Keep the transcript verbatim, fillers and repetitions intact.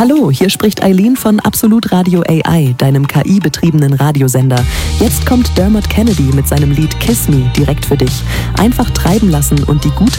Hallo, hier spricht Eileen von Absolut Radio A I, deinem K I-betriebenen Radiosender. Jetzt kommt Dermot Kennedy mit seinem Lied Kiss Me direkt für dich. Einfach treiben lassen und die gute